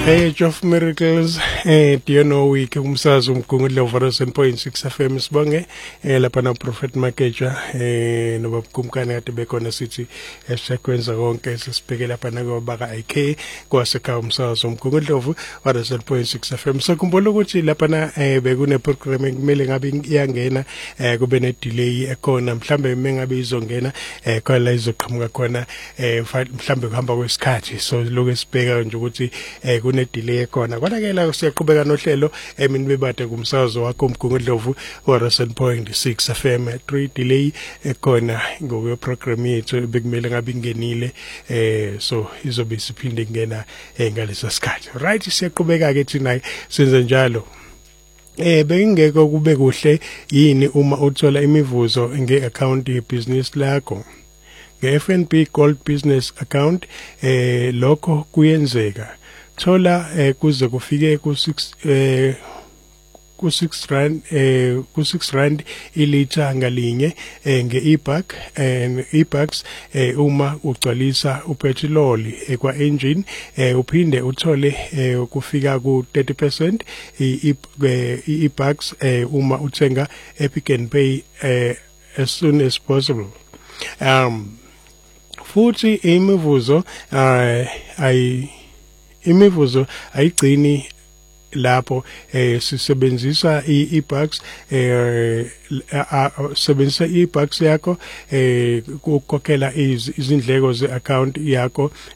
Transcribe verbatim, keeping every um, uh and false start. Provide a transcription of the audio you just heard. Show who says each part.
Speaker 1: Hey, Jof Miracles, eh, do you know we kumsazi umgungudlo one oh seven point six F M sibonge eh lapha na Prophet Makeja eh nobabkumkani kade bekhona sithi esekwenza konke sisibheke lapha na kwabaka I K kwasekhaya umsazi umgungudlo one oh seven point six F M. So kumbona ukuthi lapha na eh bekune program kumele ngabe iyangena eh kube ne delay ekhona mhlambe mengabe izongena eh khona izoqhamuka khona eh mhlambe kuhamba kwesikhathi, so lokho esibheka nje ukuthi eh kune delay ekhona kodwa ke la siyaqhubeka nohlelo emini bebade kumsakazo wakho umgungudlovu one oh seven point six F M. Three delay ekhona ngokwe program yethu bekumele ngabe ingenile eh so izobe isiphinde ingena ngalesa sikhathi. Right, siyaqhubeka ke thina senze njalo. Eh bengeke kube kuhle yini uma uthola imivuzo nge-account ye-business lakho nge-F N B Gold Business Account? Eh lokho kuyenzeka, thola eh kuze kufike ku six eh ku six rand eh ku six rand ilitha ngalinye eh nge-e-buck and e-bucks eh uma ugcwalisa upetrol ekwa engine eh uphinde uthole eh kufika ku thirty percent e-bucks eh uma uthenga ePick n Pay eh as soon as possible. Um futhi imivuzo eh ay imivuzo ayigcini lapho eh sisebenzisa i-e-bucks eh sebenzisa i-e-bucks yakho eh ukukhokhela izindleko ze-account yakho